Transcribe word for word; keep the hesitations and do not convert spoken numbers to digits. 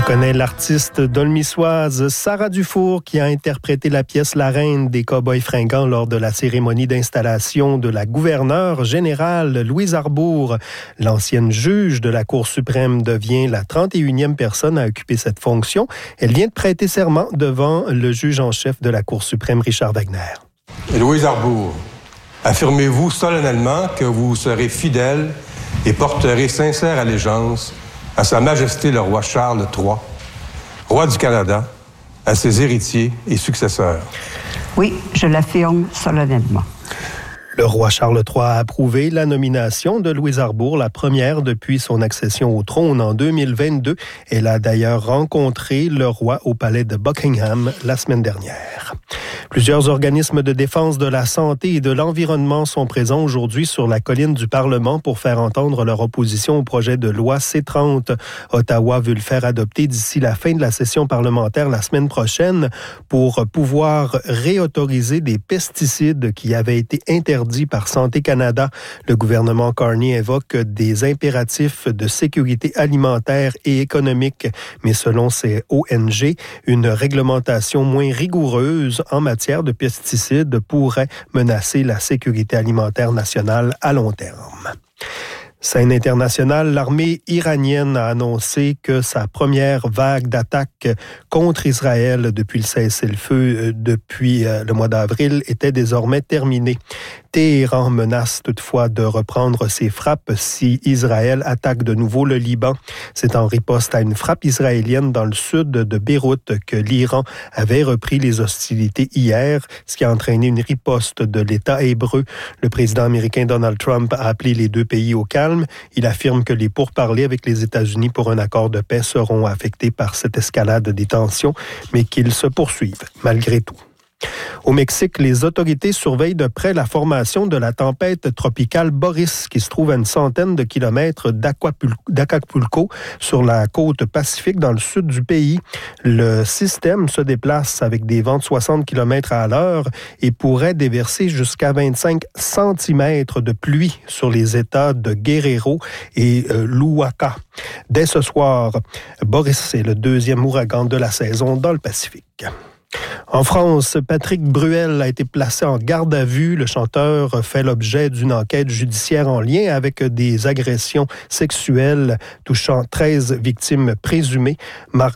reconnaît l'artiste dolmissoise Sarah Dufour qui a interprété la pièce La Reine des Cowboys fringants lors de la cérémonie d'installation de la gouverneure générale Louise Arbour. L'ancienne juge de la Cour suprême devient la trente et unième personne à occuper cette fonction. Elle vient de prêter serment devant le juge en chef de la Cour suprême, Richard Wagner. Louise Arbour, affirmez-vous solennellement que vous serez fidèle et porterez sincère allégeance à Sa Majesté le roi Charles trois, roi du Canada, à ses héritiers et successeurs. Oui, je l'affirme solennellement. Le roi Charles trois a approuvé la nomination de Louise Arbour, la première depuis son accession au trône en deux mille vingt-deux. Elle a d'ailleurs rencontré le roi au palais de Buckingham la semaine dernière. Plusieurs organismes de défense de la santé et de l'environnement sont présents aujourd'hui sur la colline du Parlement pour faire entendre leur opposition au projet de loi C trente. Ottawa veut le faire adopter d'ici la fin de la session parlementaire la semaine prochaine pour pouvoir réautoriser des pesticides qui avaient été interdits par Santé Canada. Le gouvernement Carney évoque des impératifs de sécurité alimentaire et économique, mais selon ces O N G, une réglementation moins rigoureuse en matière de pesticides pourrait menacer la sécurité alimentaire nationale à long terme. Scène internationale, l'armée iranienne a annoncé que sa première vague d'attaques contre Israël depuis le cessez-le-feu depuis le mois d'avril était désormais terminée. Téhéran menace toutefois de reprendre ses frappes si Israël attaque de nouveau le Liban. C'est en riposte à une frappe israélienne dans le sud de Beyrouth que l'Iran avait repris les hostilités hier, ce qui a entraîné une riposte de l'État hébreu. Le président américain Donald Trump a appelé les deux pays au calme. Il affirme que les pourparlers avec les États-Unis pour un accord de paix seront affectés par cette escalade des tensions, mais qu'ils se poursuivent malgré tout. Au Mexique, les autorités surveillent de près la formation de la tempête tropicale Boris, qui se trouve à une centaine de kilomètres d'Acapulco, sur la côte pacifique dans le sud du pays. Le système se déplace avec des vents de soixante kilomètres à l'heure et pourrait déverser jusqu'à vingt-cinq centimètres de pluie sur les États de Guerrero et euh, l'Oaxaca. Dès ce soir, Boris est le deuxième ouragan de la saison dans le Pacifique. En France, Patrick Bruel a été placé en garde à vue. Le chanteur fait l'objet d'une enquête judiciaire en lien avec des agressions sexuelles touchant treize victimes présumées. Mar-